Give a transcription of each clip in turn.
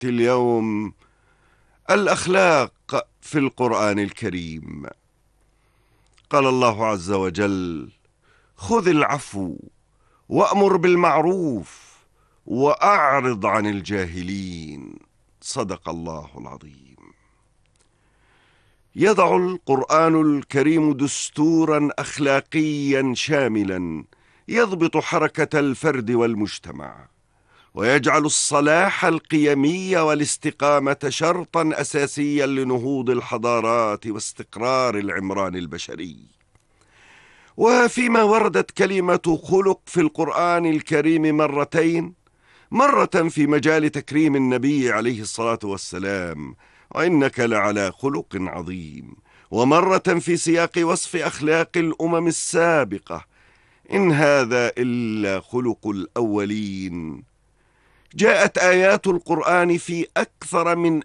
اليوم الأخلاق في القرآن الكريم. قال الله عز وجل: خذ العفو وأمر بالمعروف وأعرض عن الجاهلين. صدق الله العظيم. يضع القرآن الكريم دستورا أخلاقيا شاملا يضبط حركة الفرد والمجتمع، ويجعل الصلاح القيمي والاستقامة شرطا أساسيا لنهوض الحضارات واستقرار العمران البشري. وفيما وردت كلمة خلق في القرآن الكريم مرتين، مرة في مجال تكريم النبي عليه الصلاة والسلام: وإنك لعلى خلق عظيم، ومرة في سياق وصف أخلاق الأمم السابقة: إن هذا إلا خلق الأولين. جاءت آيات القرآن في أكثر من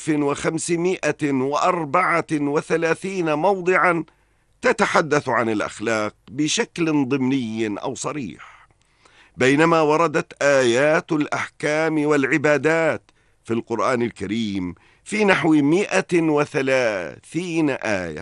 1534 موضعا تتحدث عن الأخلاق بشكل ضمني أو صريح، بينما وردت آيات الأحكام والعبادات في القرآن الكريم في نحو 130 آية.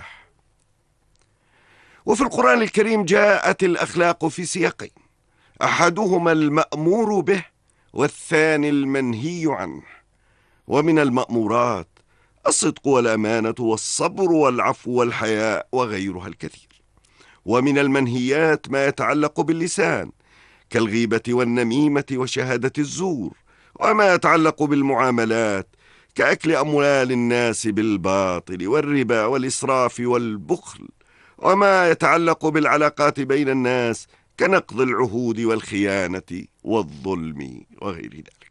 وفي القرآن الكريم جاءت الأخلاق في سياقين: أحدهما المأمور به والثاني المنهي عنه. ومن المأمورات الصدق والأمانة والصبر والعفو والحياء وغيرها الكثير. ومن المنهيات ما يتعلق باللسان كالغيبة والنميمة وشهادة الزور، وما يتعلق بالمعاملات كأكل أموال الناس بالباطل والربا والإسراف والبخل، وما يتعلق بالعلاقات بين الناس كنقض العهود والخيانة والظلم وغير ذلك.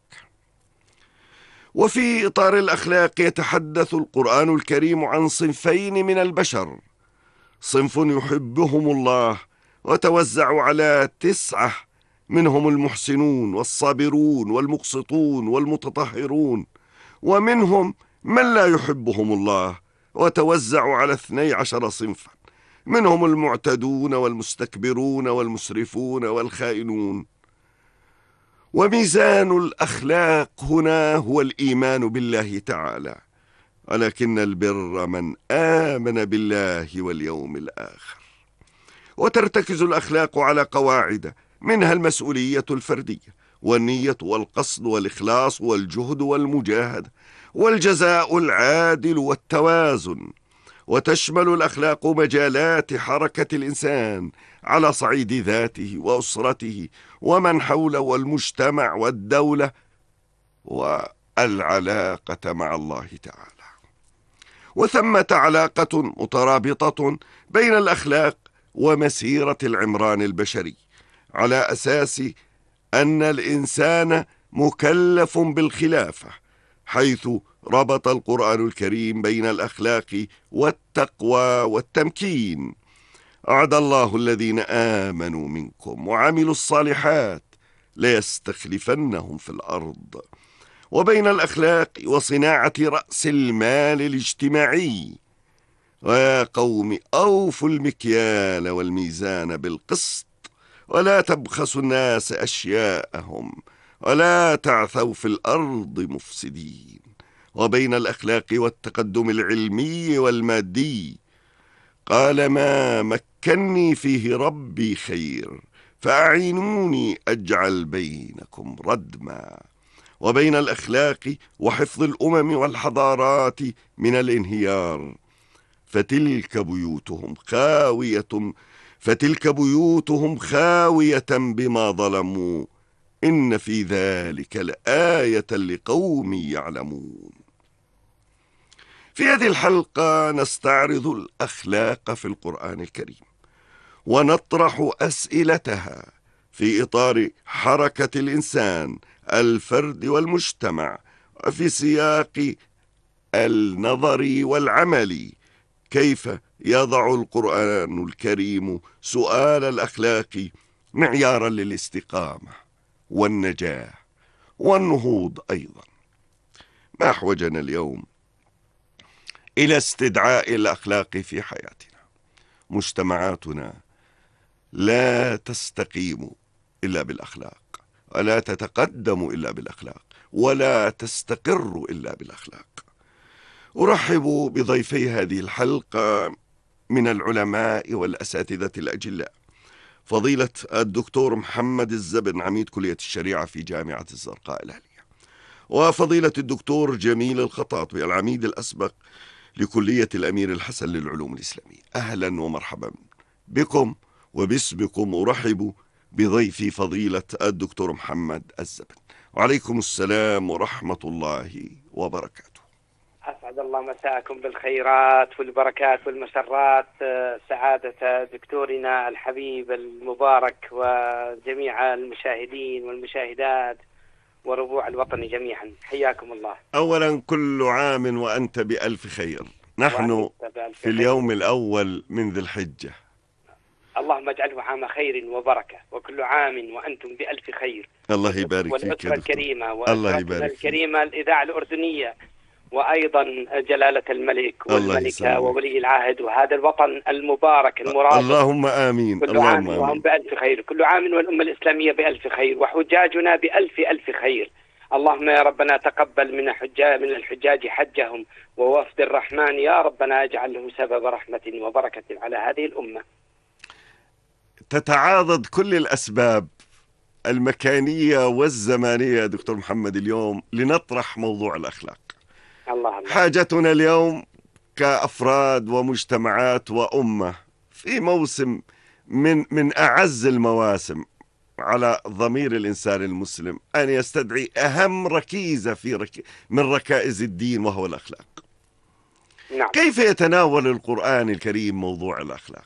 وفي إطار الأخلاق يتحدث القرآن الكريم عن صنفين من البشر: صنف يحبهم الله وتوزع على 9، منهم المحسنون والصابرون والمقسطون والمتطهرون، ومنهم من لا يحبهم الله وتوزع على 12 صنفا، منهم المعتدون والمستكبرون والمسرفون والخائنون. وميزان الأخلاق هنا هو الإيمان بالله تعالى، ولكن البر من آمن بالله واليوم الآخر. وترتكز الأخلاق على قواعد، منها المسؤولية الفردية والنية والقصد والإخلاص والجهد والمجاهدة والجزاء العادل والتوازن. وتشمل الأخلاق مجالات حركة الإنسان على صعيد ذاته وأسرته ومن حوله والمجتمع والدولة والعلاقة مع الله تعالى. وثمة علاقة مترابطة بين الأخلاق ومسيرة العمران البشري، على أساس أن الإنسان مكلف بالخلافة، حيث ربط القرآن الكريم بين الأخلاق والتقوى والتمكين. أعد الله الذين آمنوا منكم وعملوا الصالحات ليستخلفنهم في الأرض. وبين الأخلاق وصناعة رأس المال الاجتماعي: ويا قوم أوفوا المكيال والميزان بالقسط ولا تبخسوا الناس أشياءهم ولا تعثوا في الأرض مفسدين. وبين الأخلاق والتقدم العلمي والمادي: قال ما مكني فيه ربي خير فأعينوني أجعل بينكم ردما. وبين الأخلاق وحفظ الأمم والحضارات من الانهيار: فتلك بيوتهم خاوية بما ظلموا إن في ذلك لآية لقوم يعلمون. في هذه الحلقة نستعرض الأخلاق في القرآن الكريم، ونطرح أسئلتها في إطار حركة الإنسان، الفرد والمجتمع، وفي سياق النظري والعملي. كيف يضع القرآن الكريم سؤال الأخلاق معيارا للاستقامة والنجاح والنهوض أيضا؟ ما أحوجنا اليوم إلى استدعاء الأخلاق في حياتنا. مجتمعاتنا لا تستقيم إلا بالأخلاق، ولا تتقدم إلا بالأخلاق، ولا تستقر إلا بالأخلاق. أرحب بضيفي هذه الحلقة من العلماء والأساتذة الأجلاء، فضيلة الدكتور محمد الزبن عميد كلية الشريعة في جامعة الزرقاء الأهلية، وفضيلة الدكتور جميل الخطاطبي العميد الأسبق لكلية الأمير الحسن للعلوم الإسلامية. أهلا ومرحبا بكم، وباسمكم أرحب بضيفي فضيلة الدكتور محمد الزبن. وعليكم السلام ورحمة الله وبركاته. أسعد الله مساءكم بالخيرات والبركات والمسرات، سعادة دكتورنا الحبيب المبارك وجميع المشاهدين والمشاهدات وربوع الوطن جميعا، حياكم الله. أولا كل عام وأنت بألف خير، نحن في اليوم الأول من ذي الحجة، اللهم اجعله عام خير وبركة، وكل عام وأنتم بألف خير. الله يبارك فيك. والأسرة الكريمة الله يبارك الكريمة الإذاعة الأردنية، وأيضا جلالة الملك والملكة وولي العهد وهذا الوطن المبارك المراد. اللهم آمين. كل عام وهم بألف خير، كل عام والأمة الإسلامية بألف خير، وحجاجنا بألف ألف خير. اللهم يا ربنا تقبل من الحجاج حجهم، ووفد الرحمن يا ربنا اجعله سبب رحمة وبركة على هذه الأمة. تتعاضد كل الأسباب المكانية والزمانية يا دكتور محمد اليوم لنطرح موضوع الأخلاق. الله. حاجتنا اليوم كأفراد ومجتمعات وأمة في موسم من أعز المواسم على ضمير الإنسان المسلم أن يستدعي أهم ركيزة من ركائز الدين، وهو الأخلاق. نعم. كيف يتناول القرآن الكريم موضوع الأخلاق؟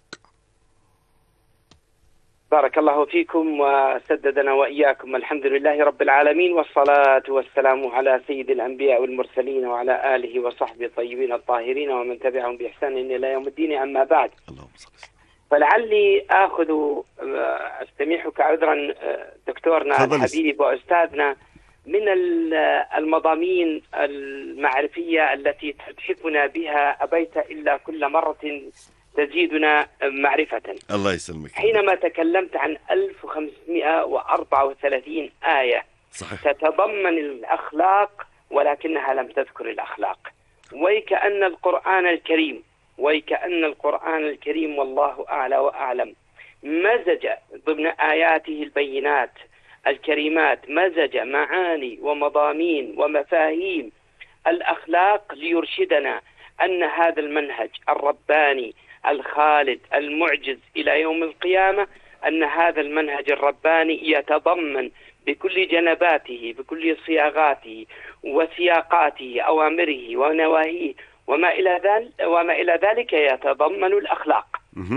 بارك الله فيكم وسددنا وإياكم. الحمد لله رب العالمين، والصلاة والسلام على سيد الأنبياء والمرسلين وعلى آله وصحبه الطيبين الطاهرين ومن تبعهم بإحسان إلى يوم الدين. أما بعد، فلعلي أستميحك عذرا دكتورنا الحبيب وأستاذنا من المضامين المعرفية التي تتحفنا بها أبيت إلا كل مرة تزيدنا معرفة. الله يسلمك. حينما تكلمت عن 1534 آية صحيح. تتضمن الأخلاق ولكنها لم تذكر الأخلاق، وكأن القرآن الكريم والله أعلى وأعلم مزج ضمن آياته البينات الكريمات، مزج معاني ومضامين ومفاهيم الأخلاق ليرشدنا أن هذا المنهج الرباني الخالد المعجز إلى يوم القيامة، أن هذا المنهج الرباني يتضمن بكل جنباته بكل صياغاته وسياقاته أوامره ونواهيه وما إلى ذلك يتضمن الأخلاق.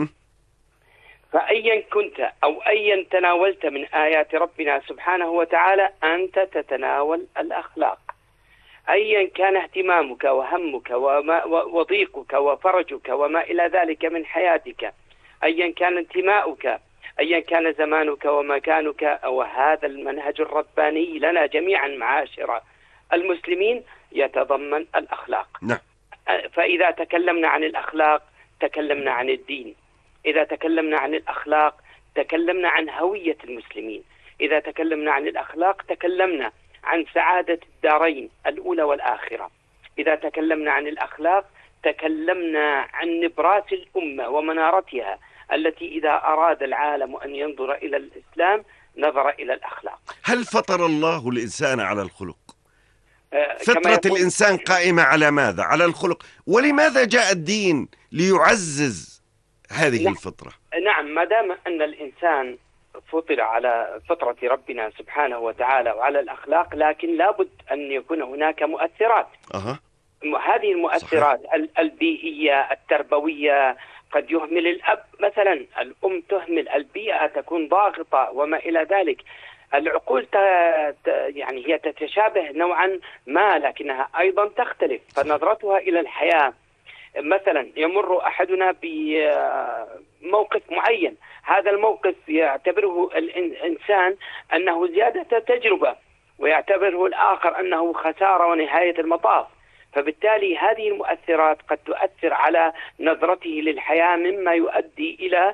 فأيا كنت أو أيا تناولت من آيات ربنا سبحانه وتعالى أنت تتناول الأخلاق، أيا كان اهتمامك وهمك وضيقك وفرجك وما إلى ذلك من حياتك، أيا كان انتماؤك، أيا كان زمانك ومكانك، وهذا المنهج الرباني لنا جميعا معاشر المسلمين يتضمن الأخلاق. نعم. فإذا تكلمنا عن الأخلاق تكلمنا عن الدين، إذا تكلمنا عن الأخلاق تكلمنا عن هوية المسلمين، إذا تكلمنا عن الأخلاق تكلمنا عن سعادة الدارين الأولى والآخرة، إذا تكلمنا عن الأخلاق تكلمنا عن نبراس الأمة ومنارتها التي إذا أراد العالم أن ينظر إلى الإسلام نظر إلى الأخلاق. هل فطر الله الإنسان على الخلق؟ فطرة الإنسان قائمة على ماذا؟ على الخلق. ولماذا جاء الدين ليعزز هذه الفطرة؟ نعم، ما دام أن الإنسان فطر على فطرة ربنا سبحانه وتعالى وعلى الأخلاق، لكن لابد أن يكون هناك مؤثرات. هذه المؤثرات صحيح. البيئية التربوية، قد يهمل الأب مثلا، الأم تهمل، البيئة تكون ضاغطة وما إلى ذلك. العقول يعني هي تتشابه نوعا ما لكنها أيضا تختلف، فنظرتها إلى الحياة مثلا يمر أحدنا بموقف معين، هذا الموقف يعتبره الإنسان أنه زيادة تجربة، ويعتبره الآخر أنه خسارة ونهاية المطاف. فبالتالي هذه المؤثرات قد تؤثر على نظرته للحياة، مما يؤدي إلى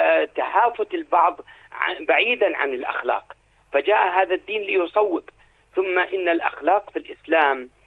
تهافت البعض بعيدا عن الأخلاق. فجاء هذا الدين ليصوب، ثم إن الأخلاق في الإسلام